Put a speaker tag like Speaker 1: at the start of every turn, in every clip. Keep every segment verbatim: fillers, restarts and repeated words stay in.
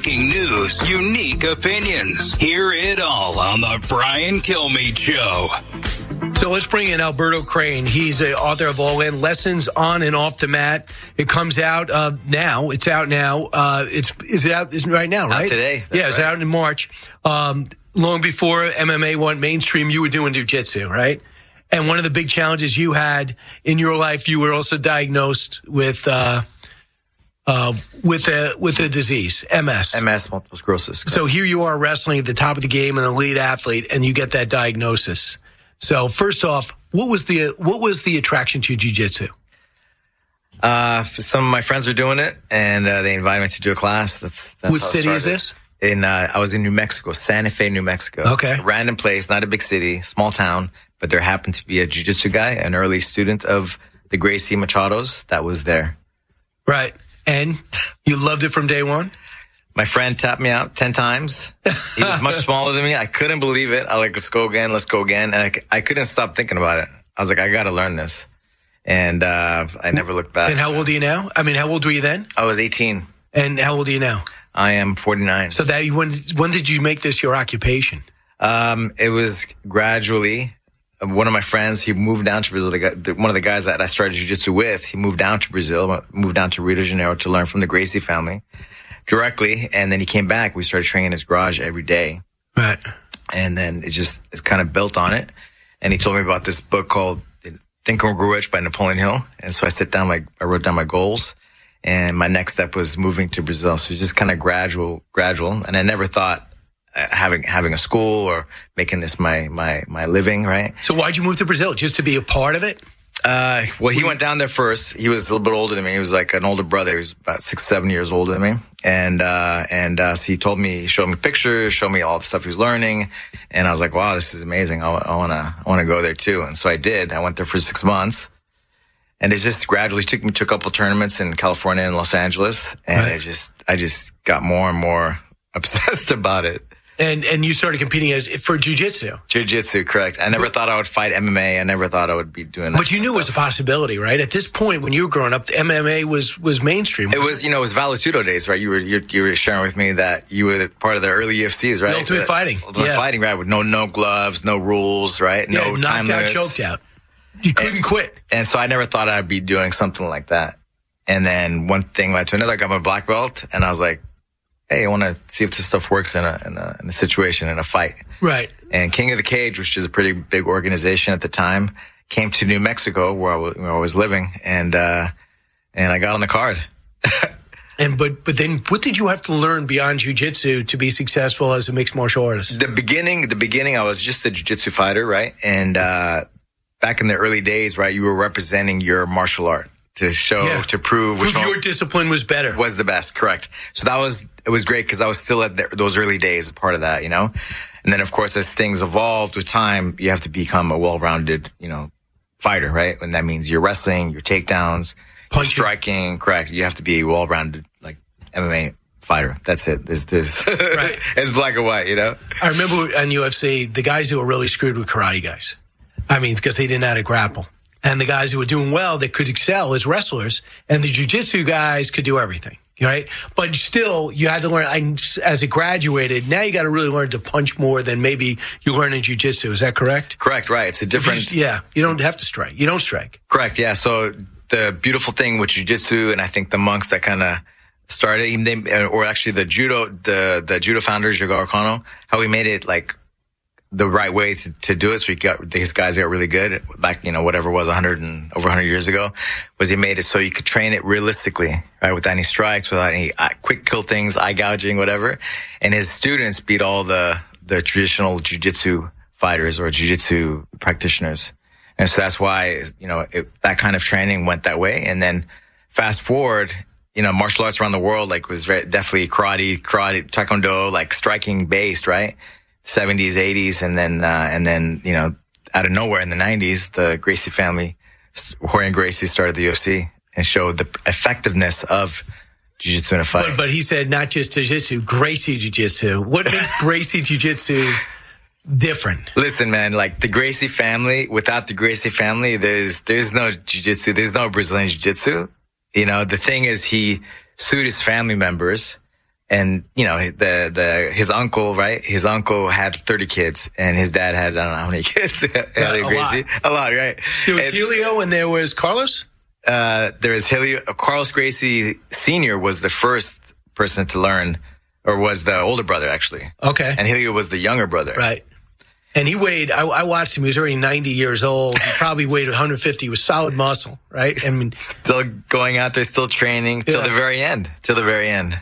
Speaker 1: breaking news, unique opinions. Hear it all on the Brian Kilmeade Show.
Speaker 2: So let's bring in Alberto Crane. He's the author of All In, Lessons on and Off the Mat. It comes out uh, now. It's out now. Uh, it's Is it out is it right now, right?
Speaker 3: Out today.
Speaker 2: Yeah, it's
Speaker 3: right.
Speaker 2: out in March. Um, long before M M A went mainstream, you were doing jiu-jitsu, right? And one of the big challenges you had in your life, you were also diagnosed with uh, uh, with a with a disease, M S.
Speaker 3: M S, multiple sclerosis.
Speaker 2: So here you are wrestling at the top of the game, an elite athlete, and you get that diagnosis. So first off, what was the what was the attraction to jiu-jitsu?
Speaker 3: Uh, some of my friends were doing it, and uh, they invited me to do a class. That's, that's
Speaker 2: Which
Speaker 3: how it
Speaker 2: city is
Speaker 3: started.
Speaker 2: this?
Speaker 3: In uh, I was in New Mexico, Santa Fe, New Mexico.
Speaker 2: Okay.
Speaker 3: A random place, not a big city, small town, but there happened to be a jiu-jitsu guy, an early student of the Gracie Machados that was there.
Speaker 2: Right. And you loved it from day one?
Speaker 3: My friend tapped me out ten times. He was much smaller than me. I couldn't believe it. I like, let's go again, let's go again. And I, I couldn't stop thinking about it. I was like, I got to learn this. And uh, I never looked back.
Speaker 2: And how old are you now? I mean, how old were you then?
Speaker 3: I was eighteen.
Speaker 2: And how old are you now?
Speaker 3: I am forty-nine.
Speaker 2: So that when when did you make this your occupation?
Speaker 3: Um, it was gradually. One of my friends, he moved down to Brazil. The guy, the, one of the guys that I started jiu-jitsu with, he moved down to Brazil, moved down to Rio de Janeiro to learn from the Gracie family directly. And then he came back. We started training in his garage every day.
Speaker 2: Right.
Speaker 3: And then it just, it's kind of built on it. And he told me about this book called Think and Grow Rich by Napoleon Hill. And so I sit down, like, I wrote down my goals. And my next step was moving to Brazil. So it's just kind of gradual, gradual. And I never thought uh, having having a school or making this my my my living, right?
Speaker 2: So why'd you move to Brazil? Just to be a part of it?
Speaker 3: Uh, well, he went down there first. He was a little bit older than me. He was like an older brother. He was about six, seven years older than me. And uh, and uh, so he told me, he showed me pictures, showed me all the stuff he was learning. And I was like, wow, this is amazing. I, I wanna I wanna go there too. And so I did. I went there for six months. And it just gradually took me to a couple tournaments in California and Los Angeles, and
Speaker 2: right.
Speaker 3: it just I just got more and more obsessed about it.
Speaker 2: And and you started competing as for jiu-jitsu.
Speaker 3: Jiu-jitsu, correct. I never but, thought I would fight M M A. I never thought I would be doing that.
Speaker 2: But you knew
Speaker 3: stuff.
Speaker 2: it was a possibility, right? At this point, when you were growing up, the M M A was was mainstream.
Speaker 3: It was, you know, it was Valetudo days, right? You were you, you were sharing with me that you were part of the early U F Cs, right?
Speaker 2: The Ultimate
Speaker 3: the,
Speaker 2: Fighting.
Speaker 3: Ultimate
Speaker 2: yeah.
Speaker 3: Fighting, right? With no no gloves, no rules, right?
Speaker 2: Yeah,
Speaker 3: no time
Speaker 2: knocked out,
Speaker 3: limits.
Speaker 2: choked out. You couldn't
Speaker 3: and,
Speaker 2: quit.
Speaker 3: And so I never thought I'd be doing something like that. And then one thing led to another. I got my black belt, and I was like, hey, I want to see if this stuff works in a, in a in a situation, in a fight.
Speaker 2: Right.
Speaker 3: And King of the Cage, which is a pretty big organization at the time, came to New Mexico where I was, where I was living, and uh, and I got on the card.
Speaker 2: And but but then what did you have to learn beyond jiu-jitsu to be successful as a mixed martial artist?
Speaker 3: The beginning, the beginning, I was just a jiu-jitsu fighter, right? And uh, back in the early days, right, you were representing your martial art to show, yeah. to prove which
Speaker 2: prove
Speaker 3: one
Speaker 2: your discipline was better.
Speaker 3: Was the best, correct. So that was, it was great because I was still at the, those early days, part of that, you know? And then, of course, as things evolved with time, you have to become a well-rounded, you know, fighter, right? And that means your wrestling, your takedowns, your striking, correct. You have to be a well-rounded, like, M M A fighter. That's it. This, this,
Speaker 2: right.
Speaker 3: It's black and white, you know?
Speaker 2: I remember on U F C, the guys who were really screwed were karate guys. I mean, because they didn't know how to grapple. And the guys who were doing well, that could excel as wrestlers. And the jiu-jitsu guys could do everything, right? But still, you had to learn, I, as it graduated, now you got to really learn to punch more than maybe you learn in jiu-jitsu. Is that correct?
Speaker 3: Correct, right. It's a different...
Speaker 2: You, yeah, you don't have to strike. You don't strike.
Speaker 3: Correct, yeah. So the beautiful thing with jiu-jitsu, and I think the monks that kind of started, even they, or actually the judo, the, the judo founder, Jigoro Kano, how he made it like the right way to, to do it. So he got, these guys got really good back, you know, whatever it was, a hundred and over a hundred years ago, was he made it so you could train it realistically, right? Without any strikes, without any uh, quick kill things, eye gouging, whatever. And his students beat all the, the traditional jiu-jitsu fighters or jiu-jitsu practitioners. And so that's why, you know, it, that kind of training went that way. And then fast forward, you know, martial arts around the world, like was very, definitely karate, karate, taekwondo, like striking based, right? seventies, eighties, and then, uh, and then, you know, out of nowhere in the nineties, the Gracie family, Rorion Gracie started the U F C and showed the effectiveness of jiu-jitsu in a fight.
Speaker 2: But, but he said not just jiu-jitsu, Gracie jiu-jitsu. What makes Gracie jiu-jitsu different?
Speaker 3: Listen, man, like the Gracie family, without the Gracie family, there's, there's no jiu-jitsu, there's no Brazilian jiu-jitsu. You know, the thing is he sued his family members and you know, the the his uncle, right? His uncle had thirty kids, and his dad had I don't know how many kids. Helio
Speaker 2: a
Speaker 3: Gracie,
Speaker 2: lot.
Speaker 3: a lot, right?
Speaker 2: There was
Speaker 3: and,
Speaker 2: Helio, and there was Carlos.
Speaker 3: Uh, there was Helio. Carlos Gracie Senior was the first person to learn, or was the older brother actually.
Speaker 2: Okay,
Speaker 3: and Helio was the younger brother.
Speaker 2: Right. And he weighed, I, I watched him, he was already ninety years old. He probably weighed one hundred fifty. He was solid muscle, right? I mean,
Speaker 3: still going out there, still training till
Speaker 2: yeah.
Speaker 3: the very end, till the very end.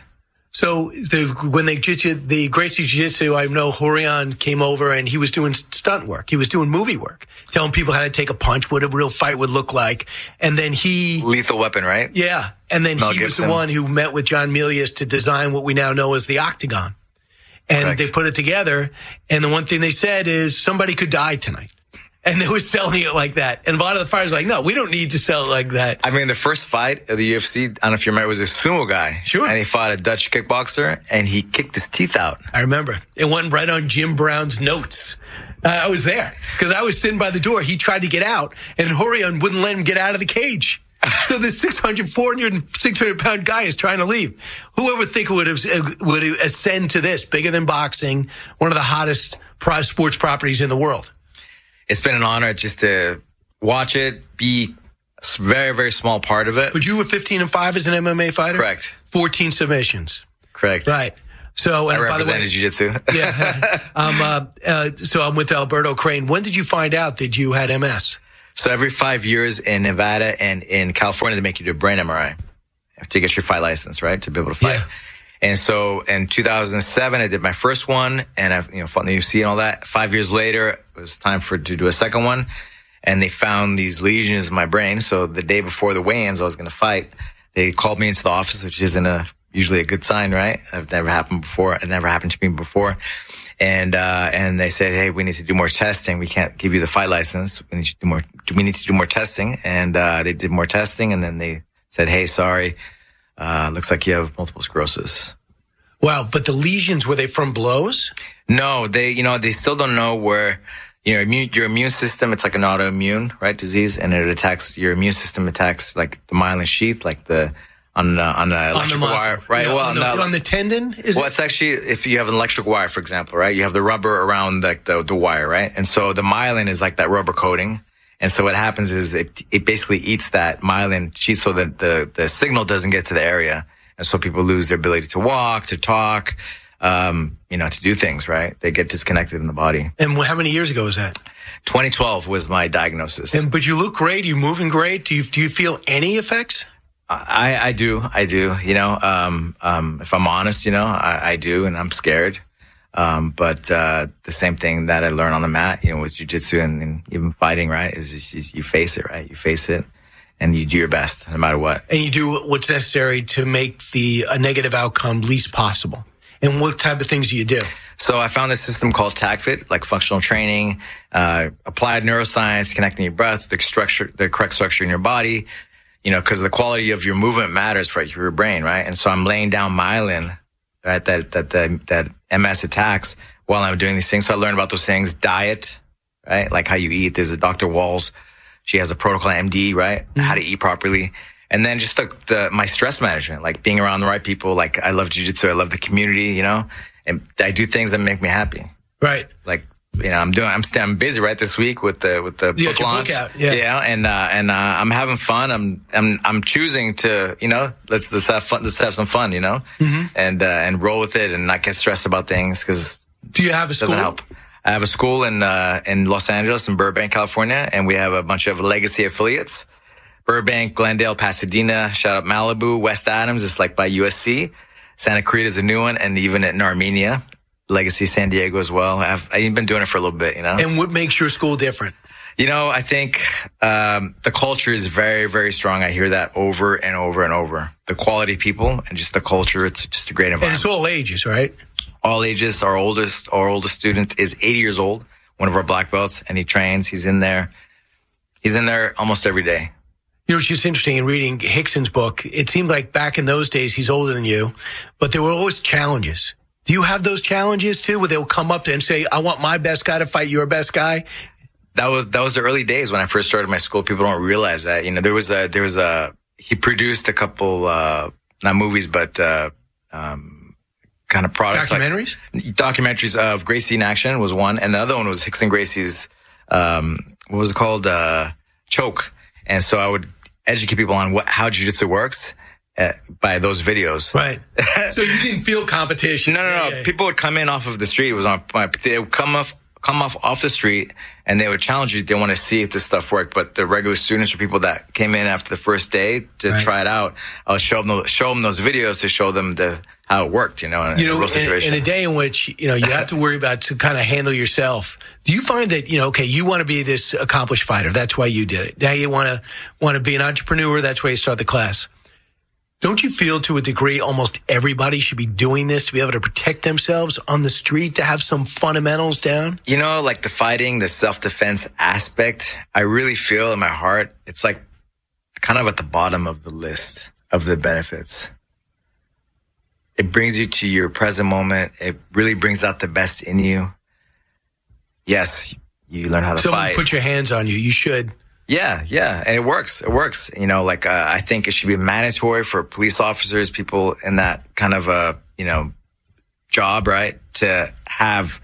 Speaker 2: So the, when they jiu the Gracie Jiu-Jitsu, I know Rorion came over and he was doing stunt work. He was doing movie work, telling people how to take a punch, what a real fight would look like. And then he...
Speaker 3: Lethal Weapon, right?
Speaker 2: Yeah. And then
Speaker 3: Mel
Speaker 2: he
Speaker 3: Gibson.
Speaker 2: was the one who met with John Milius to design what we now know as the Octagon. And
Speaker 3: Correct.
Speaker 2: they put it together. And the one thing they said is somebody could die tonight. And they were selling it like that. And a lot of the fighters were like, no, we don't need to sell it like that.
Speaker 3: I mean, the first fight of the U F C, I don't know if you remember, was a sumo guy.
Speaker 2: Sure.
Speaker 3: And he fought a Dutch kickboxer, and he kicked his teeth out.
Speaker 2: I remember. It went right on Jim Brown's notes. Uh, I was there because I was sitting by the door. He tried to get out, and Rorion wouldn't let him get out of the cage. So the six hundred, four hundred, six hundred pound guy is trying to leave. Whoever think would have, would ascend to this, bigger than boxing, one of the hottest sports properties in the world.
Speaker 3: It's been an honor just to watch it, be a very, very small part of it.
Speaker 2: But you were fifteen and five as an M M A fighter?
Speaker 3: Correct.
Speaker 2: fourteen submissions.
Speaker 3: Correct.
Speaker 2: Right. So,
Speaker 3: I
Speaker 2: and by the way,
Speaker 3: represented jiu-jitsu.
Speaker 2: yeah. Um, uh, uh, so I'm with Alberto Crane. When did you find out that you had M S?
Speaker 3: So every five years in Nevada and in California, they make you do a brain M R I to get your fight license, right? To be able to fight.
Speaker 2: Yeah.
Speaker 3: And so in two thousand seven, I did my first one, and I, you know, fought in the U F C and all that. Five years later, it was time for to do a second one, and they found these lesions in my brain. So the day before the weigh-ins, I was going to fight. They called me into the office, which isn't a usually a good sign, right? It never happened before. It never happened to me before. And uh, and they said, hey, we need to do more testing. We can't give you the fight license. We need to do more. We need to do more testing. And uh, they did more testing, and then they said, hey, sorry. Uh, looks like you have multiple sclerosis.
Speaker 2: Wow, but the lesions, were they from blows?
Speaker 3: No, they, you know, they still don't know where, you know, immune, your immune system, it's like an autoimmune, right, disease, and it attacks, your immune system attacks like the myelin sheath, like the, on the, on the electrical
Speaker 2: on the
Speaker 3: wire, right?
Speaker 2: Yeah,
Speaker 3: well,
Speaker 2: on the,
Speaker 3: no,
Speaker 2: on the tendon? Is
Speaker 3: well,
Speaker 2: it?
Speaker 3: it's actually, if you have an electric wire, for example, right, you have the rubber around like the, the wire, right? And so the myelin is like that rubber coating. And so what happens is it, it basically eats that myelin sheath so that the, the signal doesn't get to the area. And so people lose their ability to walk, to talk, um, you know, to do things, right? They get disconnected in the body.
Speaker 2: And how many years ago was that?
Speaker 3: twenty twelve was my diagnosis.
Speaker 2: And but you look great. You moving great. Do you do you feel any effects?
Speaker 3: I, I do. I do. You know, um, um, if I'm honest, you know, I, I do, and I'm scared. Um, but, uh, the same thing that I learned on the mat, you know, with jiu-jitsu and, and even fighting, right, is just, is you face it, right? You face it and you do your best no matter what.
Speaker 2: And you do what's necessary to make the a negative outcome least possible. And what type of things do you do?
Speaker 3: So I found this system called TACFIT, like functional training, uh, applied neuroscience, connecting your breath, the structure, the correct structure in your body, you know, because the quality of your movement matters for your brain, right? And so I'm laying down myelin, right, that, that, that, that M S attacks while I'm doing these things. So I learned about those things, diet, right? Like how you eat. There's a Doctor Walls. She has a protocol M D, right? Mm-hmm. How to eat properly. And then just the, the, my stress management, like being around the right people. Like I love jiu-jitsu. I love the community, you know, and I do things that make me happy.
Speaker 2: Right.
Speaker 3: Like, you know, I'm doing, I'm, I'm busy right this week with the, with the
Speaker 2: yeah,
Speaker 3: book launch.
Speaker 2: Book out. Yeah.
Speaker 3: yeah. And, uh, and, uh, I'm having fun. I'm, I'm, I'm choosing to, you know, let's, let's have fun. Let's have some fun, you know, mm-hmm. and, uh, and roll with it and not get stressed about things. Cause
Speaker 2: do you have a
Speaker 3: it
Speaker 2: school?
Speaker 3: Doesn't help. I have a school in, uh, in Los Angeles, in Burbank, California. And we have a bunch of legacy affiliates. Burbank, Glendale, Pasadena, shout out Malibu, West Adams. It's like by U S C. Santa Clarita is a new one. And even in Armenia. Legacy San Diego as well. I've, I've been doing it for a little bit, you know.
Speaker 2: And what makes your school different?
Speaker 3: You know, I think um, the culture is very, very strong. I hear that over and over and over. The quality of people and just the culture. It's just a great environment.
Speaker 2: And it's all ages, right?
Speaker 3: All ages. Our oldest, our oldest student is eighty years old. One of our black belts, and he trains. He's in there. He's in there almost every day.
Speaker 2: You know, it's just interesting in reading Hickson's book. It seemed like back in those days, he's older than you, but there were always challenges. Do you have those challenges too, where they'll come up to and say, I want my best guy to fight your best guy?
Speaker 3: That was, that was the early days when I first started my school. People don't realize that, you know, there was a, there was a, he produced a couple, uh, not movies, but, uh, um, kind of products.
Speaker 2: Documentaries?
Speaker 3: Like, documentaries of Gracie in Action was one. And the other one was Rickson Gracie's, um, what was it called? Uh, Choke. And so I would educate people on what, how jiu-jitsu works uh, by those videos.
Speaker 2: Right. So you didn't feel competition.
Speaker 3: No, no, no.
Speaker 2: Yeah, yeah.
Speaker 3: People would come in off of the street. It was on my, they would come off, come off off the street and they would challenge you. They want to see if this stuff worked. But the regular students or people that came in after the first day to right. try it out, I would show them, those, show them those videos to show them the, how it worked, you know, in,
Speaker 2: you know,
Speaker 3: in a real situation.
Speaker 2: In, in a day in which, you know, you have to worry about to kind of handle yourself. Do you find that, you know, okay, you want to be this accomplished fighter. That's why you did it. Now you want to, want to be an entrepreneur. That's why you start the class. Don't you feel to a degree almost everybody should be doing this to be able to protect themselves on the street, to have some fundamentals down?
Speaker 3: You know, like the fighting, the self-defense aspect, I really feel in my heart, it's like kind of at the bottom of the list of the benefits. It brings you to your present moment. It really brings out the best in you. Yes, you learn how to
Speaker 2: Someone
Speaker 3: fight.
Speaker 2: Put your hands on you. You should.
Speaker 3: Yeah, yeah. And it works. It works. You know, like, uh, I think it should be mandatory for police officers, people in that kind of a, you know, job, right? To have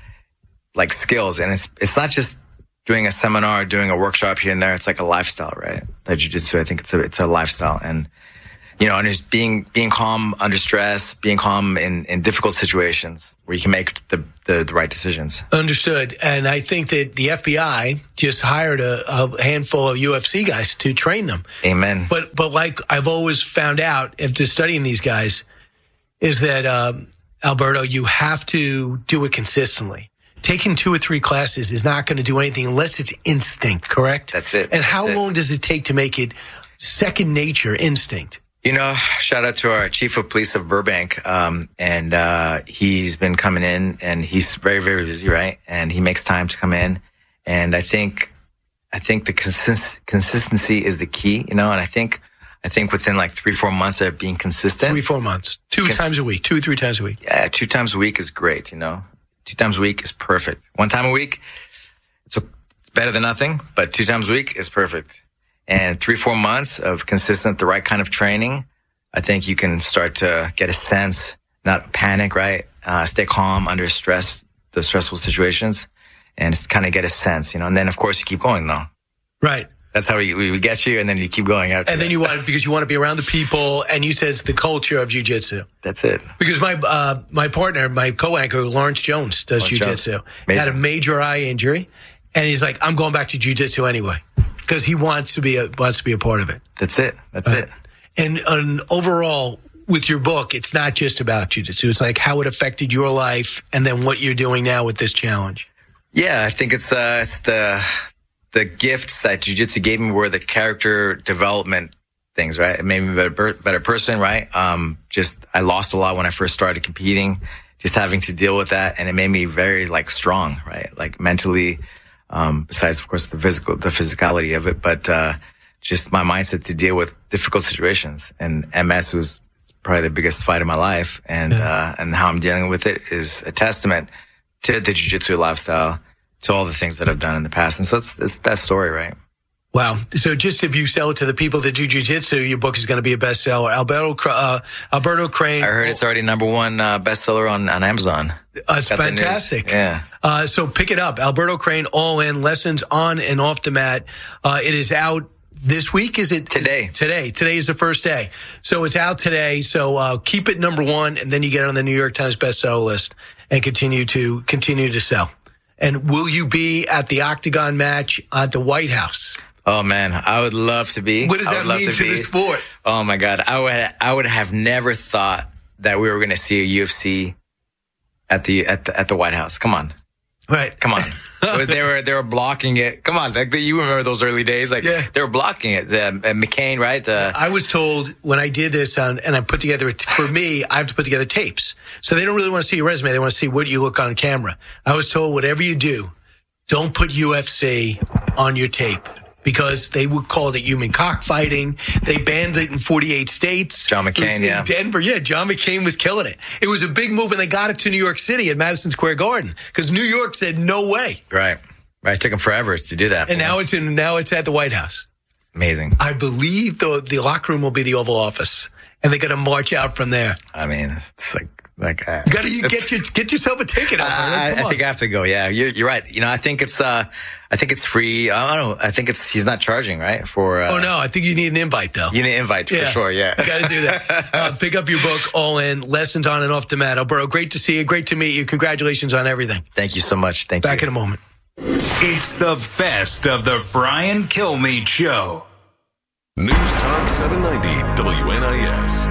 Speaker 3: like skills. And it's, it's not just doing a seminar, doing a workshop here and there. It's like a lifestyle, right? Like jiu-jitsu, I think it's a, it's a lifestyle. And, you know, and just being, being calm under stress, being calm in, in difficult situations where you can make the, the, the right decisions.
Speaker 2: Understood. And I think that the F B I just hired a, a handful of U F C guys to train them.
Speaker 3: Amen.
Speaker 2: But, but like I've always found out after studying these guys is that, um, Alberto, you have to do it consistently. Taking two or three classes is not going to do anything unless it's instinct, correct?
Speaker 3: That's it.
Speaker 2: And how
Speaker 3: That's
Speaker 2: long
Speaker 3: it.
Speaker 2: does it take to make it second nature instinct?
Speaker 3: You know, shout out to our chief of police of Burbank. Um, and, uh, he's been coming in and he's very, very busy, right? And he makes time to come in. And I think, I think the consist- consistency is the key, you know, and I think, I think within like three, four months of being consistent.
Speaker 2: Three, four months. Two Cons- times a week. Two or three times a week.
Speaker 3: Yeah, two times a week is great, you know. Two times a week is perfect. One time a week, it's, a, it's better than nothing, but two times a week is perfect. And three, four months of consistent, the right kind of training, I think you can start to get a sense, not panic, right? Uh, stay calm under stress, the stressful situations, and just kind of get a sense, you know. And then, of course, you keep going, though.
Speaker 2: Right.
Speaker 3: That's how we, we get you, and then you keep going after
Speaker 2: And then
Speaker 3: that.
Speaker 2: you want, because you want to be around the people, and you said it's the culture of jiu-jitsu.
Speaker 3: That's it.
Speaker 2: Because my uh, my partner, my co-anchor, Lawrence Jones, does
Speaker 3: Lawrence
Speaker 2: jiu-jitsu.
Speaker 3: Jones.
Speaker 2: He had a
Speaker 3: Amazing.
Speaker 2: major eye injury, and he's like, I'm going back to jiu-jitsu anyway. Because he wants to be a, wants to be a part of it.
Speaker 3: That's it. That's
Speaker 2: Right.
Speaker 3: it.
Speaker 2: And, and overall, with your book, it's not just about jiu-jitsu. It's like how it affected your life and then what you're doing now with this challenge.
Speaker 3: Yeah, I think it's uh, it's the the gifts that jiu-jitsu gave me were the character development things, right? It made me a better, better person, right? Um, just I lost a lot when I first started competing, just having to deal with that, and it made me very like strong, right? Like mentally. Um, besides, of course, the physical, the physicality of it, but, uh, just my mindset to deal with difficult situations. And M S was probably the biggest fight of my life. And, yeah. uh, and how I'm dealing with it is a testament to the jiu-jitsu lifestyle, to all the things that I've done in the past. And so it's, it's that story, right?
Speaker 2: Wow. So just if you sell it to the people that do jiu-jitsu, your book is going to be a bestseller. Alberto, uh, Alberto Crane.
Speaker 3: I heard it's already number one, uh, bestseller on, on Amazon.
Speaker 2: Uh, it's fantastic.
Speaker 3: Yeah.
Speaker 2: Uh, so pick it up. Alberto Crane, All In, Lessons on and Off the Mat. Uh, it is out this week. Is it?
Speaker 3: Today.
Speaker 2: Is, today. Today is the first day. So it's out today. So, uh, keep it number one, and then you get on the New York Times bestseller list and continue to, continue to sell. And will you be at the Octagon match at the White House?
Speaker 3: Oh man, I would love to be.
Speaker 2: What does that mean to, to the sport?
Speaker 3: Oh my God. I would, I would have never thought that we were going to see a U F C at the, at the, at the White House. Come on.
Speaker 2: Right.
Speaker 3: Come on. they were, they were blocking it. Come on. Like you remember those early days? Like yeah. they were blocking it. Uh, McCain, right? Uh,
Speaker 2: I was told when I did this on, and I put together, for me, I have to put together tapes. So they don't really want to see your resume. They want to see what you look on camera. I was told whatever you do, don't put U F C on your tape. Because they would call it human cockfighting. They banned it in forty-eight states.
Speaker 3: John McCain,
Speaker 2: in
Speaker 3: yeah.
Speaker 2: Denver, yeah. John McCain was killing it. It was a big move, and they got it to New York City at Madison Square Garden because New York said no way.
Speaker 3: Right, right. It took them forever to do that.
Speaker 2: And now it's in. Now it's at the White House.
Speaker 3: Amazing.
Speaker 2: I believe the the locker room will be the Oval Office, and they're going to march out from there.
Speaker 3: I mean, it's like Like, uh,
Speaker 2: you gotta you get your, get yourself a ticket. Out there.
Speaker 3: I,
Speaker 2: Come
Speaker 3: I
Speaker 2: on.
Speaker 3: think I have to go. Yeah, you're, you're right. You know, I think it's, uh, I think it's free. I don't know. I think it's, he's not charging, right? For, uh,
Speaker 2: oh no, I think you need an invite though.
Speaker 3: You need an invite for
Speaker 2: yeah.
Speaker 3: sure. Yeah.
Speaker 2: You gotta do that. Uh, pick up your book, All In, Lessons on and Off the Mat. Burrow, great to see you. Great to meet you. Congratulations on everything.
Speaker 3: Thank you so much. Thank
Speaker 2: Back
Speaker 3: you.
Speaker 2: in a moment.
Speaker 1: It's the best of the Brian Kilmeade Show.
Speaker 4: News Talk seven ninety W N I S.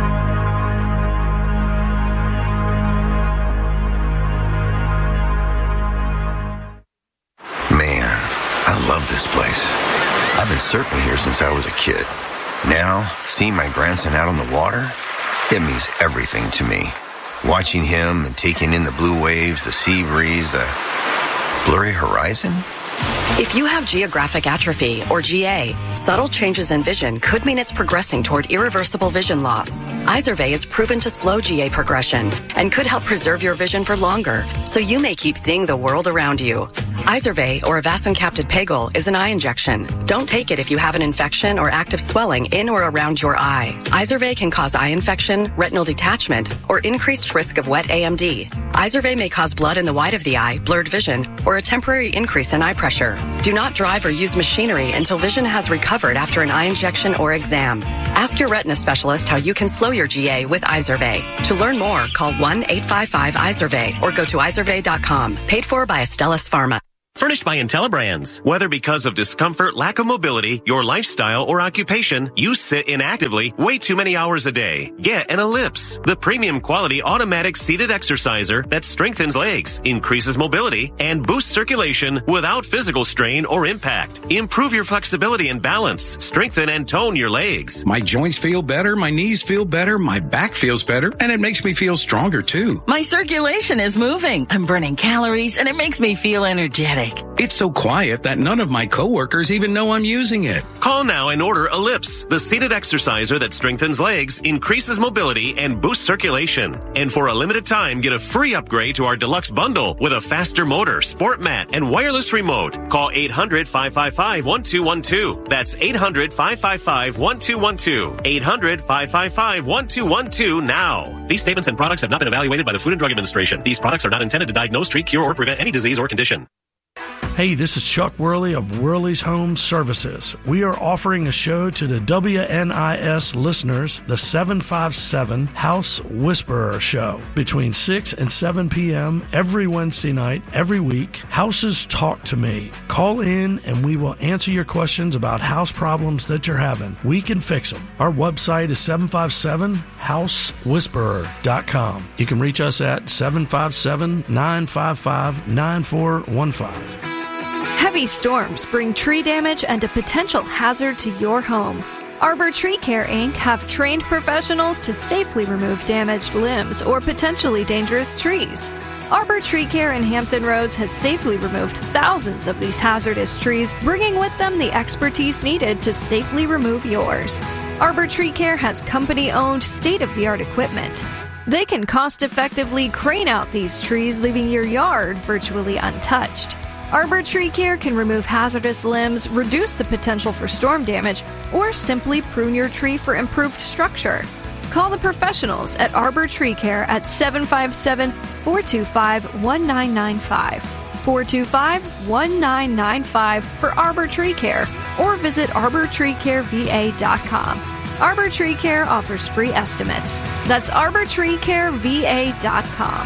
Speaker 5: Man, I love this place. I've been surfing here since I was a kid. Now, seeing my grandson out on the water, it means everything to me. Watching him and taking in the blue waves, the sea breeze, the blurry horizon.
Speaker 6: If you have geographic atrophy, or G A, subtle changes in vision could mean it's progressing toward irreversible vision loss. Izervay is proven to slow G A progression and could help preserve your vision for longer, so you may keep seeing the world around you. Izervay, or avacincaptad pegol, is an eye injection. Don't take it if you have an infection or active swelling in or around your eye. Izervay can cause eye infection, retinal detachment, or increased risk of wet A M D. Izervay may cause blood in the white of the eye, blurred vision, or a temporary increase in eye pressure. Do not drive or use machinery until vision has recovered after an eye injection or exam. Ask your retina specialist how you can slow your G A with Izervay. To learn more, call one eight five five Izervay or go to izervay dot com. Paid for by Astellas Pharma.
Speaker 7: Furnished by IntelliBrands. Whether because of discomfort, lack of mobility, your lifestyle, or occupation, you sit inactively way too many hours a day. Get an Ellipse, the premium quality automatic seated exerciser that strengthens legs, increases mobility, and boosts circulation without physical strain or impact. Improve your flexibility and balance. Strengthen and tone your legs.
Speaker 8: My joints feel better, my knees feel better, my back feels better, and it makes me feel stronger too.
Speaker 9: My circulation is moving. I'm burning calories, and it makes me feel energetic.
Speaker 8: It's so quiet that none of my coworkers even know I'm using it.
Speaker 7: Call now and order Ellipse, the seated exerciser that strengthens legs, increases mobility, and boosts circulation. And for a limited time, get a free upgrade to our deluxe bundle with a faster motor, sport mat, and wireless remote. Call eight hundred, five five five, one two one two. That's eight hundred, five five five, one two one two. eight hundred, five five five, one two one two now. These statements and products have not been evaluated by the Food and Drug Administration. These products are not intended to diagnose, treat, cure, or prevent any disease or condition.
Speaker 10: Hey, this is Chuck Worley of Worley's Home Services. We are offering a show to the W N I S listeners, the seven five seven House Whisperer Show, between six and seven p.m. every Wednesday night, every week. Houses Talk to Me. Call in and we will answer your questions about house problems that you're having. We can fix them. Our website is seven five seven house whisperer dot com. You can reach us at seven five seven, nine five five, nine four one five.
Speaker 11: Heavy storms bring tree damage and a potential hazard to your home. Arbor Tree Care, Incorporated have trained professionals to safely remove damaged limbs or potentially dangerous trees. Arbor Tree Care in Hampton Roads has safely removed thousands of these hazardous trees, bringing with them the expertise needed to safely remove yours. Arbor Tree Care has company-owned, state-of-the-art equipment. They can cost-effectively crane out these trees, leaving your yard virtually untouched. Arbor Tree Care can remove hazardous limbs, reduce the potential for storm damage, or simply prune your tree for improved structure. Call the professionals at Arbor Tree Care at seven five seven, four two five, one nine nine five, four two five, one nine nine five for Arbor Tree Care, or visit arbor tree care v a dot com. Arbor Tree Care offers free estimates. That's arbor tree care v a dot com.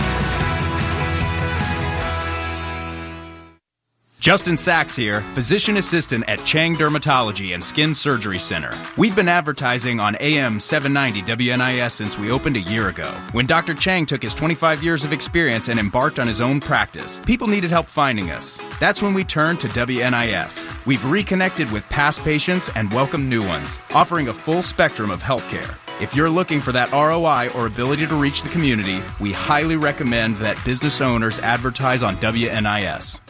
Speaker 12: Justin Sachs here, physician assistant at Chang Dermatology and Skin Surgery Center. We've been advertising on A M seven ninety W N I S since we opened a year ago. When Doctor Chang took his twenty-five years of experience and embarked on his own practice, people needed help finding us. That's when we turned to W N I S. We've reconnected with past patients and welcomed new ones, offering a full spectrum of healthcare. If you're looking for that R O I or ability to reach the community, we highly recommend that business owners advertise on W N I S.